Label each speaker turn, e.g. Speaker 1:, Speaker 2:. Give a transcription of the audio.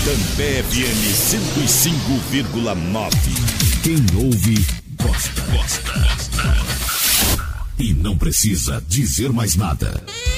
Speaker 1: Cantambé FM 105,9.
Speaker 2: Quem ouve, gosta. E não precisa dizer mais nada.